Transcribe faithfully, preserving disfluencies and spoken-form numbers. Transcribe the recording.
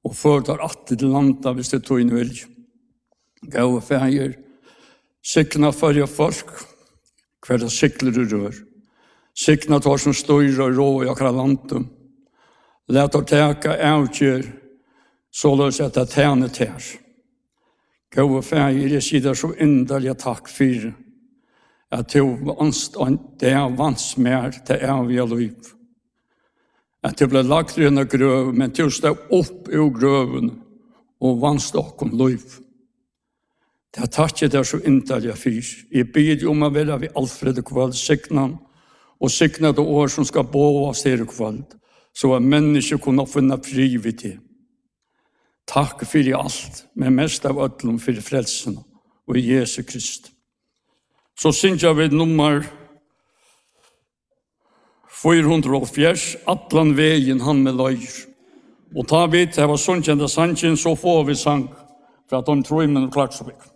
og fører alltid til landa hvis det tog inn vil. Gau feir, sikna fyrir folk, hver det sikler du rør. Sikna tar som styrer og rå i akkurat landet. Let å teka avgjør, så løs at det tjene tær. Gau feir, jeg sier det så inderlig takk for at du det er vans mer til evige liv. At du ble lagt i en grøv, men du stod opp i grøven og vannst okkom liv. Det er takk det er så inderlig fyr. Jeg bid om å være ved Alfred kveld, sikna og sikna det år som skal bo oss her kveld, så at mennesker kunne finne fri vid det. Takk for alt, men mest av ødlom for frelsen og Jesu Krist. Så synes jeg ved nummer fire og fjers, atlan veien han med løyer. Og ta vidt, det var sånn kjent av sannsyn, så får vi sang, for at de tror i min klart så vekk.